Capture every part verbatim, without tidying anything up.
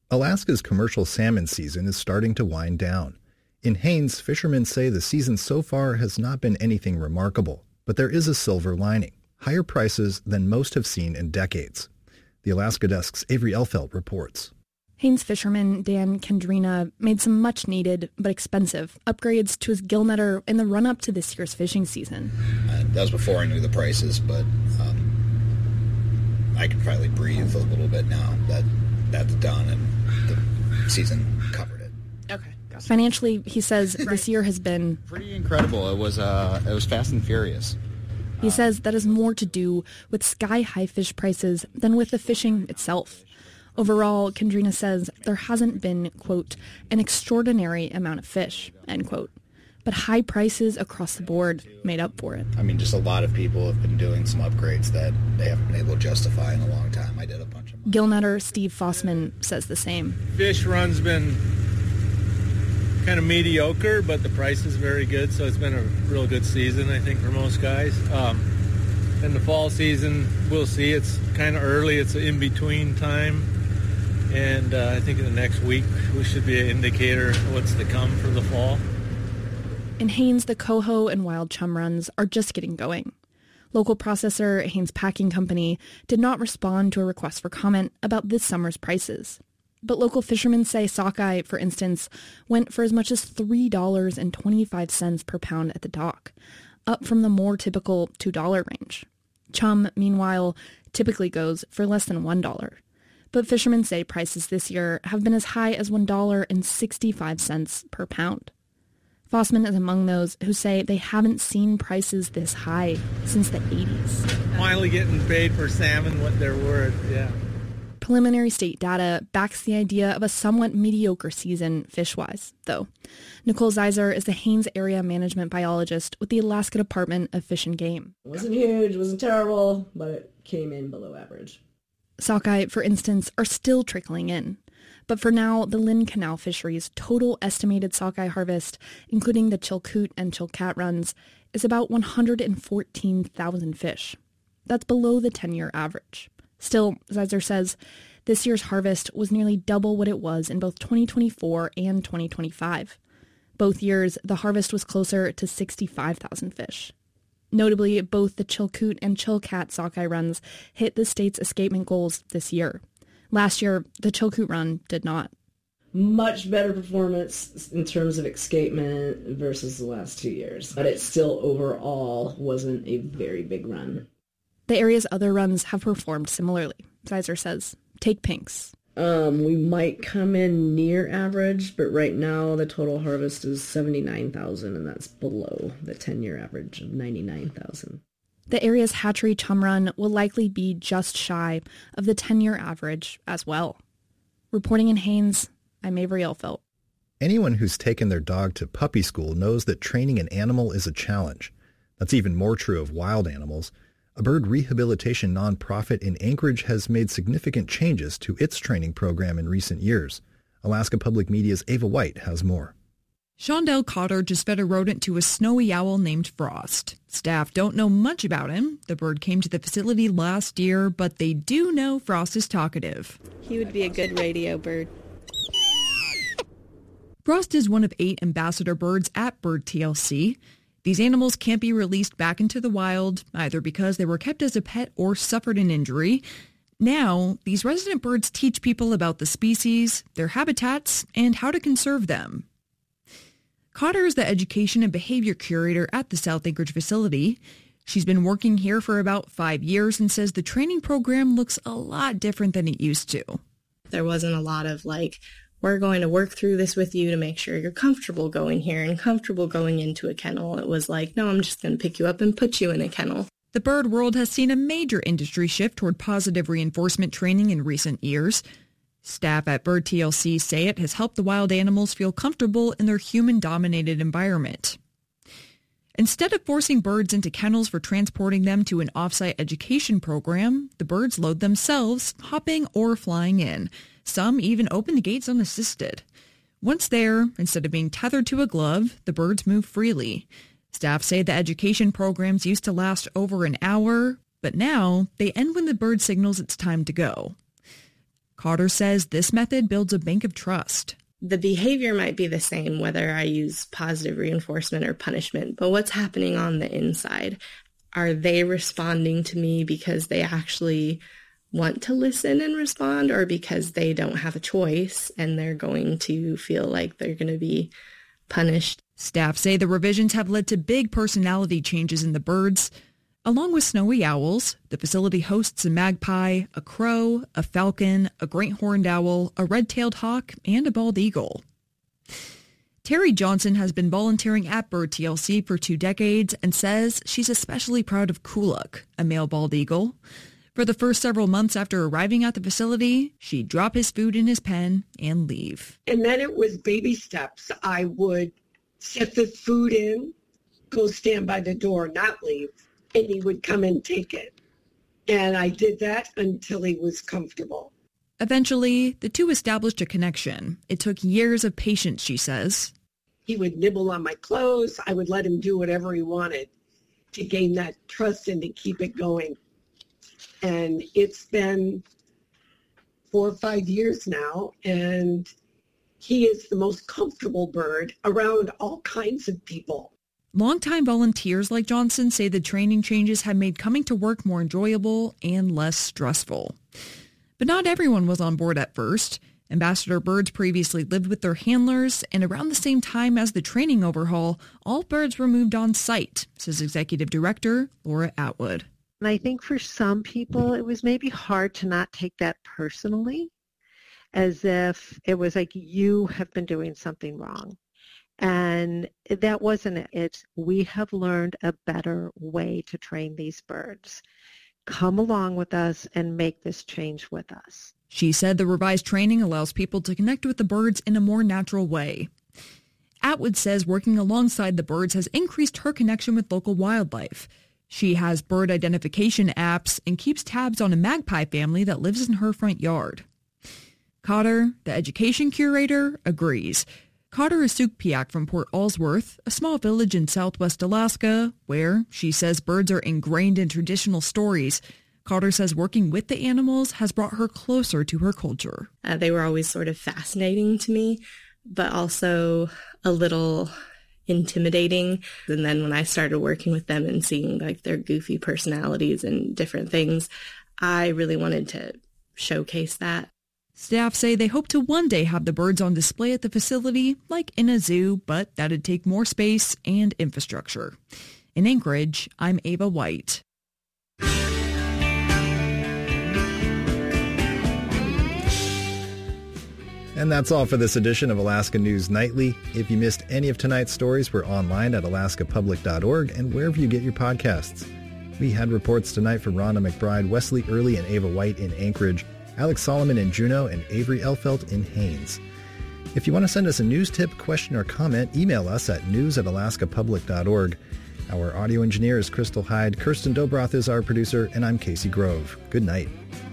Alaska's commercial salmon season is starting to wind down. In Haines, fishermen say the season so far has not been anything remarkable, but there is a silver lining, higher prices than most have seen in decades. The Alaska Desk's Avery Elfelt reports. Haines fisherman Dan Kendrina made some much-needed but expensive upgrades to his gill netter in the run-up to this year's fishing season. Uh, that was before I knew the prices, but um, I can finally breathe a little bit now that that's done and the season covered it. Okay. Gotcha. Financially, he says this year has been pretty incredible. It was uh, it was fast and furious. He says that has more to do with sky-high fish prices than with the fishing itself. Overall, Kendrina says there hasn't been, quote, an extraordinary amount of fish, end quote. But high prices across the board made up for it. I mean, just a lot of people have been doing some upgrades that they haven't been able to justify in a long time. I did a bunch of them. Gill netter Steve Fossman says the same. Fish run's been kind of mediocre, but the price is very good, so it's been a real good season, I think, for most guys. Um, in the fall season, we'll see. It's kind of early. It's an in-between time. And uh, I think in the next week, we should be an indicator of what's to come for the fall. In Haines, the coho and wild chum runs are just getting going. Local processor Haines Packing Company did not respond to a request for comment about this summer's prices. But local fishermen say sockeye, for instance, went for as much as three dollars and twenty-five cents per pound at the dock, up from the more typical two dollars range. Chum, meanwhile, typically goes for less than one dollar. But fishermen say prices this year have been as high as one dollar and sixty-five cents per pound. Fossman is among those who say they haven't seen prices this high since the eighties. Finally getting paid for salmon what they're worth, yeah. Preliminary state data backs the idea of a somewhat mediocre season fish-wise, though. Nicole Zeiser is the Haines area management biologist with the Alaska Department of Fish and Game. It wasn't huge, it wasn't terrible, but it came in below average. Sockeye, for instance, are still trickling in. But for now, the Lynn Canal fishery's total estimated sockeye harvest, including the Chilkoot and Chilkat runs, is about one hundred fourteen thousand fish. That's below the ten-year average. Still, Zeiser says, this year's harvest was nearly double what it was in both twenty twenty-four and twenty twenty-five. Both years, the harvest was closer to sixty-five thousand fish. Notably, both the Chilkoot and Chilkat sockeye runs hit the state's escapement goals this year. Last year, the Chilkoot run did not. Much better performance in terms of escapement versus the last two years, but it still overall wasn't a very big run. The area's other runs have performed similarly, Zeiser says. Take pinks. Um, we might come in near average, but right now the total harvest is seventy-nine thousand, and that's below the ten-year average of ninety-nine thousand. The area's hatchery chum run will likely be just shy of the ten-year average as well. Reporting in Haines, I'm Avery Elfelt. Anyone who's taken their dog to puppy school knows that training an animal is a challenge. That's even more true of wild animals. A bird rehabilitation nonprofit in Anchorage has made significant changes to its training program in recent years. Alaska Public Media's Ava White has more. Shondell Cotter just fed a rodent to a snowy owl named Frost. Staff don't know much about him. The bird came to the facility last year, but they do know Frost is talkative. He would be a good radio bird. Frost is one of eight ambassador birds at Bird T L C. These animals can't be released back into the wild, either because they were kept as a pet or suffered an injury. Now, these resident birds teach people about the species, their habitats, and how to conserve them. Cotter is the education and behavior curator at the South Anchorage facility. She's been working here for about five years and says the training program looks a lot different than it used to. There wasn't a lot of like, we're going to work through this with you to make sure you're comfortable going here and comfortable going into a kennel. It was like, no, I'm just going to pick you up and put you in a kennel. The bird world has seen a major industry shift toward positive reinforcement training in recent years. Staff at Bird T L C say it has helped the wild animals feel comfortable in their human-dominated environment. Instead of forcing birds into kennels for transporting them to an off-site education program, the birds load themselves, hopping or flying in. Some even open the gates unassisted. Once there, instead of being tethered to a glove, the birds move freely. Staff say the education programs used to last over an hour, but now they end when the bird signals it's time to go. Cotter says this method builds a bank of trust. The behavior might be the same whether I use positive reinforcement or punishment, but what's happening on the inside? Are they responding to me because they actually want to listen and respond, or because they don't have a choice and they're going to feel like they're going to be punished? Staff say the revisions have led to big personality changes in the birds. Along with snowy owls, the facility hosts a magpie, a crow, a falcon, a great horned owl, a red-tailed hawk, and a bald eagle. Terry Johnson has been volunteering at Bird T L C for two decades and says she's especially proud of Kuluk, a male bald eagle. For the first several months after arriving at the facility, she'd drop his food in his pen and leave. And then it was baby steps. I would set the food in, go stand by the door, not leave, and he would come and take it. And I did that until he was comfortable. Eventually, the two established a connection. It took years of patience, she says. He would nibble on my clothes. I would let him do whatever he wanted to gain that trust and to keep it going. And it's been four or five years now, and he is the most comfortable bird around all kinds of people. Longtime volunteers like Johnson say the training changes have made coming to work more enjoyable and less stressful. But not everyone was on board at first. Ambassador birds previously lived with their handlers, and around the same time as the training overhaul, all birds were moved on site, says Executive Director Laura Atwood. And I think for some people, it was maybe hard to not take that personally, as if it was like you have been doing something wrong. And that wasn't it. It's we have learned a better way to train these birds. Come along with us and make this change with us. She said the revised training allows people to connect with the birds in a more natural way. Atwood says working alongside the birds has increased her connection with local wildlife. She has bird identification apps and keeps tabs on a magpie family that lives in her front yard. Cotter, the education curator, agrees. Cotter is Sukpiaq from Port Allsworth, a small village in southwest Alaska, where, she says, birds are ingrained in traditional stories. Cotter says working with the animals has brought her closer to her culture. Uh, they were always sort of fascinating to me, but also a little intimidating. And then when I started working with them and seeing like their goofy personalities and different things, I really wanted to showcase that. Staff say they hope to one day have the birds on display at the facility, like in a zoo, but that'd take more space and infrastructure. In Anchorage, I'm Ava White. And that's all for this edition of Alaska News Nightly. If you missed any of tonight's stories, we're online at alaska public dot org and wherever you get your podcasts. We had reports tonight from Rhonda McBride, Wesley Early, and Ava White in Anchorage, Alex Solomon in Juneau, and Avery Elfelt in Haines. If you want to send us a news tip, question, or comment, email us at news at alaska public dot org. Our audio engineer is Crystal Hyde, Kirsten Dobroth is our producer, and I'm Casey Grove. Good night.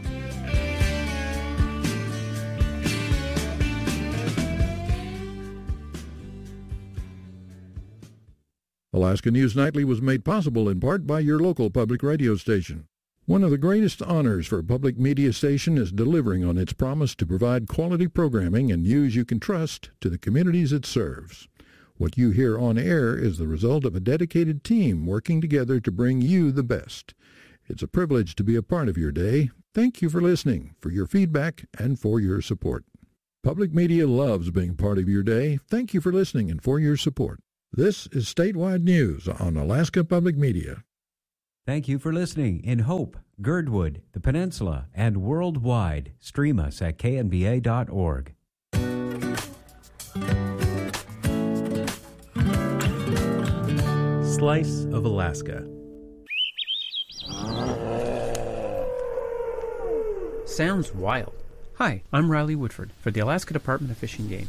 Alaska News Nightly was made possible in part by your local public radio station. One of the greatest honors for a public media station is delivering on its promise to provide quality programming and news you can trust to the communities it serves. What you hear on air is the result of a dedicated team working together to bring you the best. It's a privilege to be a part of your day. Thank you for listening, for your feedback, and for your support. Public media loves being part of your day. Thank you for listening and for your support. This is Statewide News on Alaska Public Media. Thank you for listening in Hope, Girdwood, the Peninsula, and worldwide. Stream us at K N B A dot org. Slice of Alaska. Sounds wild. Hi, I'm Riley Woodford for the Alaska Department of Fish and Game.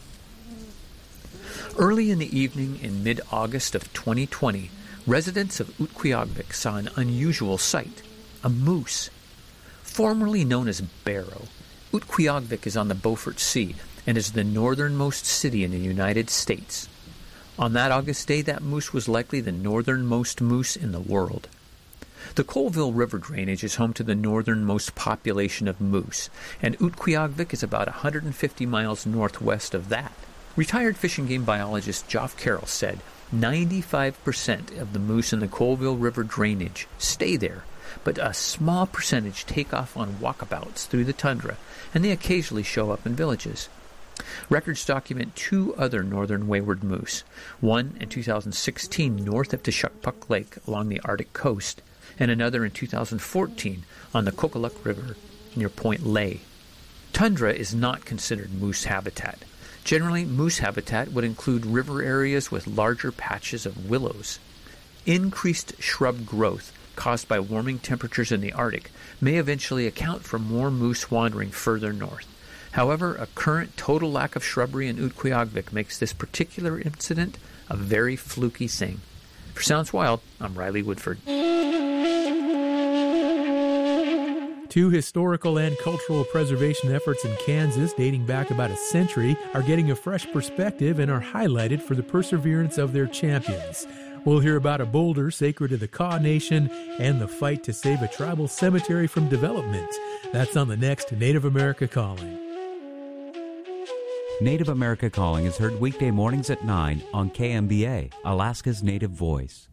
Early in the evening in mid-August of twenty twenty, residents of Utqiagvik saw an unusual sight, a moose. Formerly known as Barrow, Utqiagvik is on the Beaufort Sea and is the northernmost city in the United States. On that August day, that moose was likely the northernmost moose in the world. The Colville River drainage is home to the northernmost population of moose, and Utqiagvik is about one hundred fifty miles northwest of that. Retired Fish and Game biologist Geoff Carroll said ninety-five percent of the moose in the Colville River drainage stay there, but a small percentage take off on walkabouts through the tundra, and they occasionally show up in villages. Records document two other northern wayward moose, one in two thousand sixteen north of Teshukpuk Lake along the Arctic coast, and another in two thousand fourteen on the Kokoluk River near Point Ley. Tundra is not considered moose habitat. Generally, moose habitat would include river areas with larger patches of willows. Increased shrub growth caused by warming temperatures in the Arctic may eventually account for more moose wandering further north. However, a current total lack of shrubbery in Utqiagvik makes this particular incident a very fluky thing. For Sounds Wild, I'm Riley Woodford. Two historical and cultural preservation efforts in Kansas dating back about a century are getting a fresh perspective and are highlighted for the perseverance of their champions. We'll hear about a boulder sacred to the Kaw Nation and the fight to save a tribal cemetery from development. That's on the next Native America Calling. Native America Calling is heard weekday mornings at nine on K M B A, Alaska's Native Voice.